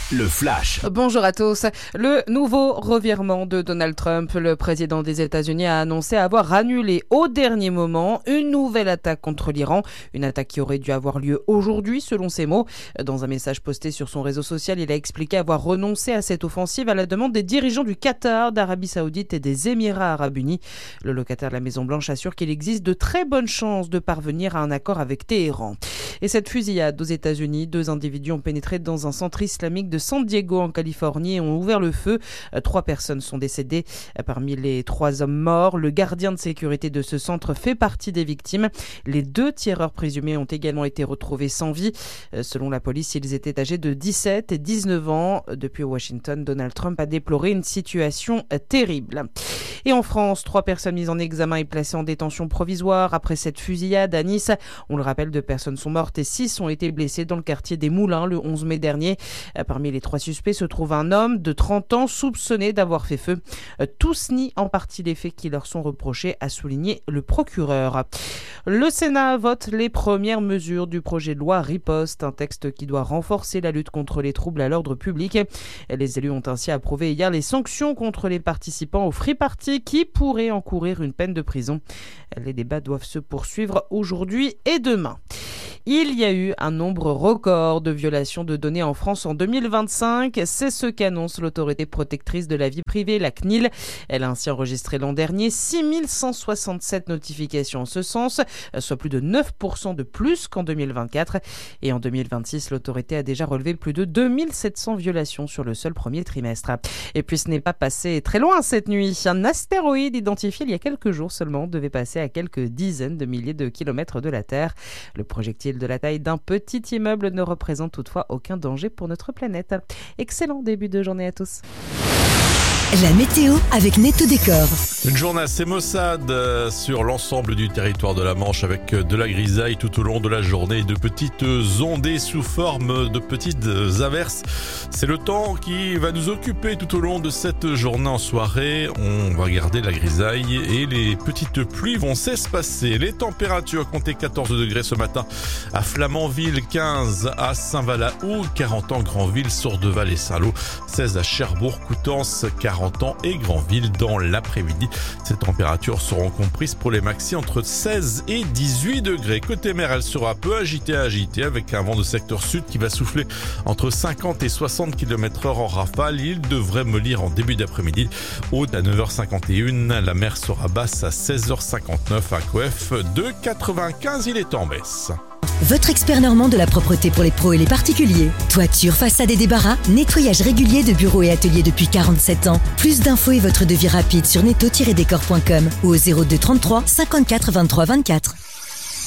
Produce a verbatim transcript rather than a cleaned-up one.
Le Flash. Bonjour à tous. Le nouveau revirement de Donald Trump, le président des États-Unis a annoncé avoir annulé au dernier moment une nouvelle attaque contre l'Iran. Une attaque qui aurait dû avoir lieu aujourd'hui, selon ses mots. Dans un message posté sur son réseau social, il a expliqué avoir renoncé à cette offensive à la demande des dirigeants du Qatar, d'Arabie Saoudite et des Émirats Arabes Unis. Le locataire de la Maison-Blanche assure qu'il existe de très bonnes chances de parvenir à un accord avec Téhéran. Et cette fusillade aux États-Unis, deux individus ont pénétré dans un centre islamique de San Diego en Californie et ont ouvert le feu. Trois personnes sont décédées. Parmi les trois hommes morts, le gardien de sécurité de ce centre fait partie des victimes. Les deux tireurs présumés ont également été retrouvés sans vie. Selon la police, ils étaient âgés de dix-sept et dix-neuf ans. Depuis Washington, Donald Trump a déploré une situation terrible. Et en France, trois personnes mises en examen et placées en détention provisoire après cette fusillade à Nice. On le rappelle, deux personnes sont mortes et six ont été blessées dans le quartier des Moulins le onze mai dernier. Parmi les trois suspects se trouve un homme de trente ans soupçonné d'avoir fait feu. Tous nient en partie les faits qui leur sont reprochés, a souligné le procureur. Le Sénat vote les premières mesures du projet de loi Riposte, un texte qui doit renforcer la lutte contre les troubles à l'ordre public. Les élus ont ainsi approuvé hier les sanctions contre les participants au Free Party qui pourraient encourir une peine de prison. Les débats doivent se poursuivre aujourd'hui et demain. Il y a eu un nombre record de violations de données en France en deux mille vingt-cinq. C'est ce qu'annonce l'autorité protectrice de la vie privée, la C N I L. Elle a ainsi enregistré l'an dernier six mille cent soixante-sept notifications en ce sens, soit plus de neuf pour cent de plus qu'en deux mille vingt-quatre. Et en deux mille vingt-six, l'autorité a déjà relevé plus de deux mille sept cents violations sur le seul premier trimestre. Et puis ce n'est pas passé très loin cette nuit. Un astéroïde identifié il y a quelques jours seulement devait passer à quelques dizaines de milliers de kilomètres de la Terre. Le projectile de la taille d'un petit immeuble ne représente toutefois aucun danger pour notre planète. Excellent début de journée à tous. La météo avec Netto Décor. Une journée assez maussade sur l'ensemble du territoire de la Manche avec de la grisaille tout au long de la journée, de petites ondées sous forme de petites averses. C'est le temps qui va nous occuper tout au long de cette journée en soirée. On va garder la grisaille et les petites pluies vont s'espacer. Les températures comptaient quatorze degrés ce matin à Flamanville, quinze à Saint-Valahou, quarante en Granville, Sourdeval et Saint-Lô, seize à Cherbourg, Coutances, quarante ans et Granville dans l'après-midi. Ces températures seront comprises pour les maxi entre seize et dix-huit degrés. Côté mer, elle sera peu agitée à agitée avec un vent de secteur sud qui va souffler entre cinquante et soixante kilomètres heure en rafale. Il devrait mollir en début d'après-midi. Haute à neuf heures cinquante et un, la mer sera basse à seize heures cinquante-neuf. Un coef de quatre-vingt-quinze, il est en baisse. Votre expert normand de la propreté pour les pros et les particuliers. Toiture, façade et débarras, nettoyage régulier de bureaux et ateliers depuis quarante-sept ans. Plus d'infos et votre devis rapide sur netto tiret décor point com ou au zéro deux trente-trois cinquante-quatre vingt-trois vingt-quatre.